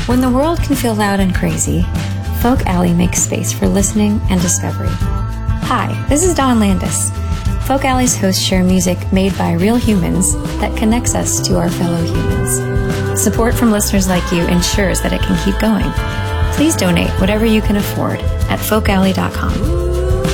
When the world can feel loud and crazy, Folk Alley makes space for listening and discovery. Hi, this is Dawn Landis. Folk Alley's hosts share music made by real humans that connects us to our fellow humans. Support from listeners like you ensures that it can keep going. Please donate whatever you can afford at folkalley.com.